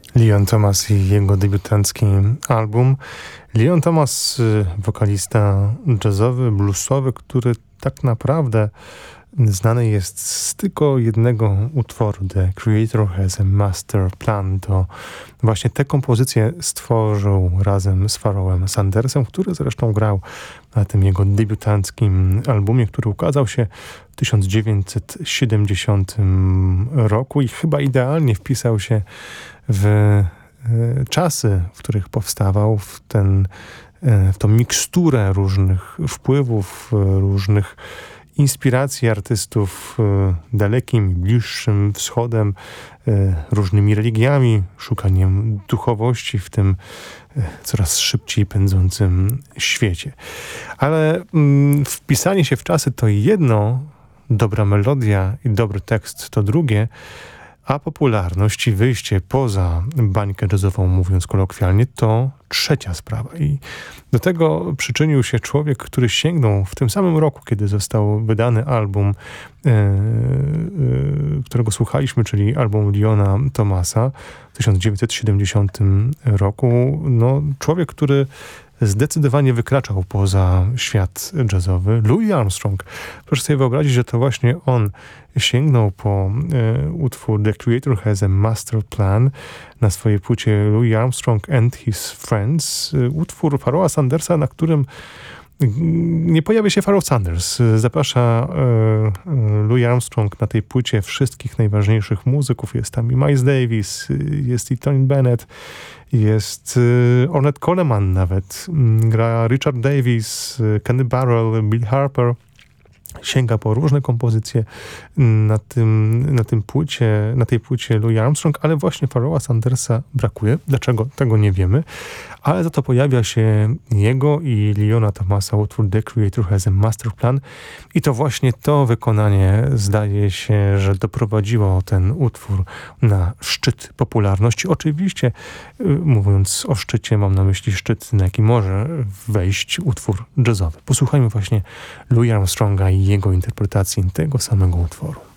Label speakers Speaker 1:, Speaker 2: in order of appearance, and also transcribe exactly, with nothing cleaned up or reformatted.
Speaker 1: Leon Thomas i jego debiutancki album. Leon Thomas, wokalista jazzowy, bluesowy, który tak naprawdę znany jest z tylko jednego utworu, The Creator Has a Master Plan. To właśnie tę kompozycję stworzył razem z Pharoahem Sandersem, który zresztą grał na tym jego debiutanckim albumie, który ukazał się w tysiąc dziewięćset siedemdziesiątym roku i chyba idealnie wpisał się w e, czasy, w których powstawał, w, ten, e, w tą miksturę różnych wpływów, e, różnych inspiracji artystów e, dalekim, bliższym wschodem, e, różnymi religiami, szukaniem duchowości w tym e, coraz szybciej pędzącym świecie. Ale mm, wpisanie się w czasy to jedno, dobra melodia i dobry tekst to drugie, a popularność i wyjście poza bańkę jazzową, mówiąc kolokwialnie, to trzecia sprawa. I do tego przyczynił się człowiek, który sięgnął w tym samym roku, kiedy został wydany album, e, e, którego słuchaliśmy, czyli album Leona Thomasa w tysiąc dziewięćset siedemdziesiątym roku. No, człowiek, który zdecydowanie wykraczał poza świat jazzowy. Louis Armstrong. Proszę sobie wyobrazić, że to właśnie on sięgnął po e, utwór The Creator Has a Master Plan na swojej płycie Louis Armstrong and His Friends. E, utwór Pharoaha Sandersa, na którym nie pojawia się Pharoah Sanders. Zaprasza e, Louis Armstrong na tej płycie wszystkich najważniejszych muzyków. Jest tam i Miles Davis, jest i Tony Bennett, jest e, Ornette Coleman nawet. Gra Richard Davis, Kenny Burrell, Bill Harper. Sięga po różne kompozycje na tym, na tym płycie, na tej płycie Louis Armstrong, ale właśnie Pharoaha Sandersa brakuje. Dlaczego? Tego nie wiemy. Ale za to pojawia się jego i Leona Thomasa utwór The Creator Has a Master Plan i to właśnie to wykonanie zdaje się, że doprowadziło ten utwór na szczyt popularności. Oczywiście, mówiąc o szczycie, mam na myśli szczyt, na jaki może wejść utwór jazzowy. Posłuchajmy właśnie Louis Armstronga i jego interpretacji tego samego utworu.